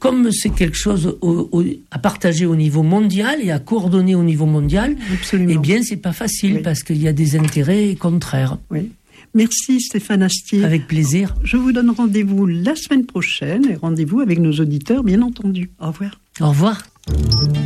comme c'est quelque chose à partager au niveau mondial et à coordonner au niveau mondial, absolument. Eh bien, c'est pas facile parce qu'il y a des intérêts contraires. Oui. Merci Stéphane Astier. Avec plaisir. Je vous donne rendez-vous la semaine prochaine et rendez-vous avec nos auditeurs, bien entendu. Au revoir. Au revoir.